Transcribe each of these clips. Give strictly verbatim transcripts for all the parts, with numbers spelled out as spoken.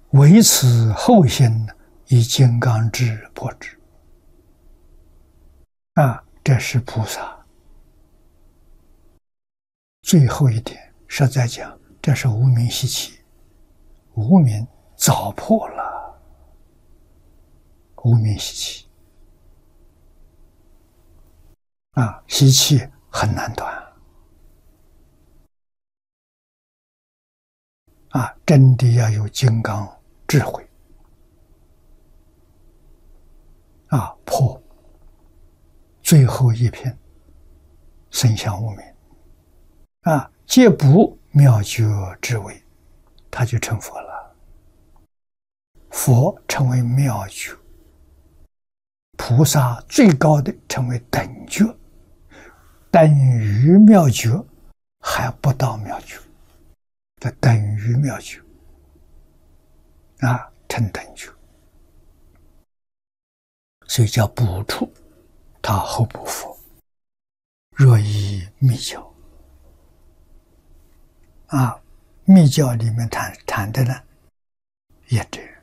唯此后心，以金刚智破之。啊，这是菩萨最后一点，实在讲，这是无明习气，无明早破了无明习气。啊，习气很难断。啊，真的要有金刚智慧。啊，破最后一片生相无明。啊，皆不妙觉智慧，他就成佛了。佛成为妙觉，菩萨最高的成为等觉，等于妙觉，还不到妙觉，这等于妙觉。啊，成等觉，所以叫补处，他后不佛。若依密教。啊，密教里面谈谈的呢，也这样，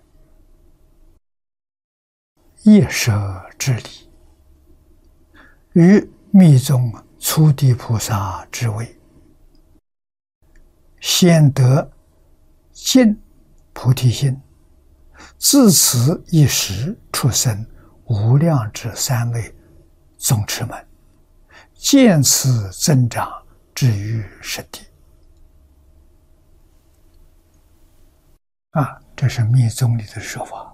业舍之理，于密宗初地菩萨之位，先得尽菩提心，自此一时出生无量之三位宗持门，渐次增长，至于实地。啊，这是密宗里的说法。